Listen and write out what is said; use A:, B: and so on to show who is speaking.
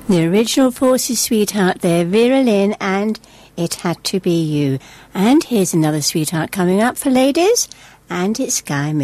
A: The original Forces sweetheart there, Vera Lynn, and It Had to Be You. And here's another sweetheart coming up for ladies, and it's Guy Moody.